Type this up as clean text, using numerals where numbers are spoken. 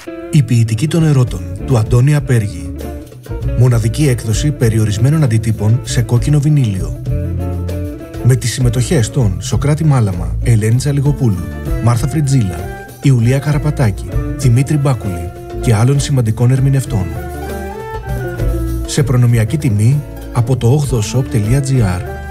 Η ποιητική των ερώτων του Αντώνη Απέργη. Μοναδική έκδοση περιορισμένων αντιτύπων σε κόκκινο βινίλιο. Με τις συμμετοχές των Σοκράτη Μάλαμα, Ελένη Τσαλιγοπούλου, Μάρθα Φριτζίλα, Ιουλία Καραπατάκη, Δημήτρη Μπάκουλη και άλλων σημαντικών ερμηνευτών. Σε προνομιακή τιμή από το 8shop.gr.